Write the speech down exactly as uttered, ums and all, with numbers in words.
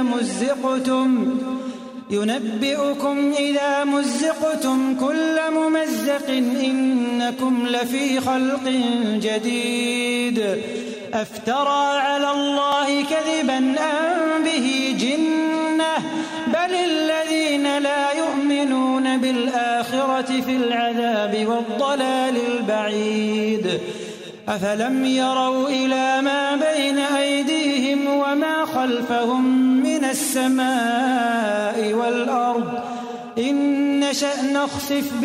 مزقتم ينبئكم إذا مزقتم كل ممزق إنكم لفي خلق جديد أفترى على الله كذبا أم به جنة بل الذين لا يؤمنون بالآخرة في العذاب والضلال البعيد أفلم يروا إلى ما بين أيديهم وما خلفهم من السماء والأرض إن نشأ نخسف